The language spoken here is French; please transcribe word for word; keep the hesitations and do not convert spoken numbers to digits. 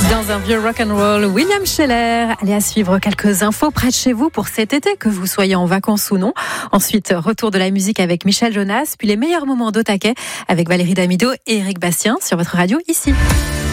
Dans un vieux rock'n'roll, William Scheller. Allez à suivre quelques infos près de chez vous pour cet été, que vous soyez en vacances ou non. Ensuite, retour de la musique avec Michel Jonas, puis les meilleurs moments d'Au Taquet avec Valérie Damido et Eric Bastien sur votre radio ici.